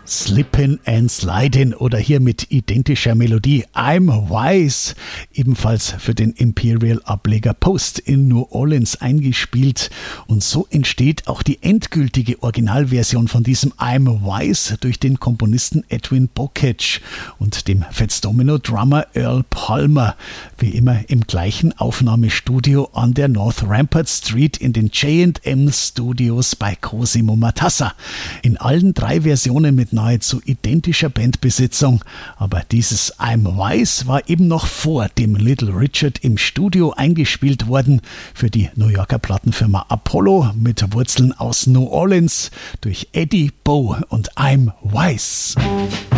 Slippin' and Slidin' oder hier mit identischer Melodie I'm Wise, ebenfalls für den Imperial-Ableger Post in New Orleans eingespielt. Und so entsteht auch die endgültige Originalversion von diesem I'm Wise durch den Komponisten Edwin Bocage und dem Fats Domino Drummer Earl Palmer, wie immer im gleichen Aufnahmestudio an der North Rampart Street in den J&M Studios bei Cosimo Matassa. In allen 3 Versionen mit nahezu identischer Bandbesetzung, aber dieses I'm Wise war eben noch vor dem Little Richard im Studio eingespielt worden für die New Yorker Plattenfirma Apollo mit Wurzeln aus New Orleans durch Eddie Bo und I'm Wise.